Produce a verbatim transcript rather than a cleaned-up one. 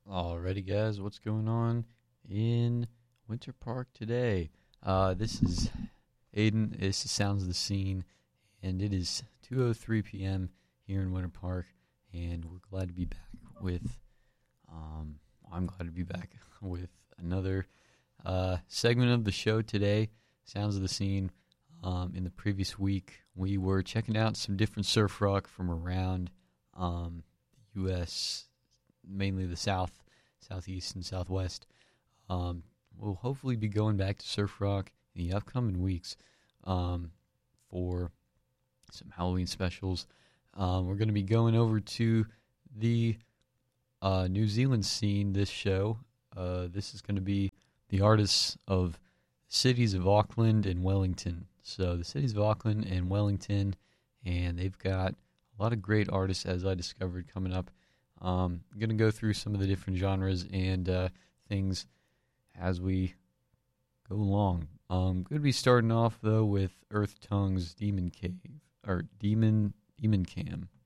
Alrighty, guys, what's going on in Winter Park today? Uh, this is Aiden. This is Sounds of the Scene, and it is two oh three p.m. here in Winter Park, and we're glad to be back with, um, I'm glad to be back with another uh, segment of the show today, Sounds of the Scene. Um, in the previous week, we were checking out some different surf rock from around um, the U S, mainly the South, Southeast, and Southwest. Um, we'll hopefully be going back to surf rock in the upcoming weeks um, for some Halloween specials. Um, we're going to be going over to the uh, New Zealand scene this show. Uh, this is going to be the artists of cities of Auckland and Wellington. So the cities of Auckland and Wellington, and they've got a lot of great artists, as I discovered, coming up. Um, I'm going to go through some of the different genres and uh, things as we go along. Um, going to be starting off, though, with Earth Tongue's Demon Cave, or Demon Demon Cam.